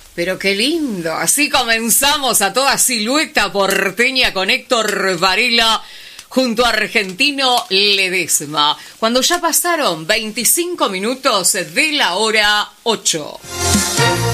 Pero qué lindo, así comenzamos a toda silueta porteña con Héctor Varela junto a Argentino Ledesma, cuando ya pasaron 25 minutos de la hora 8.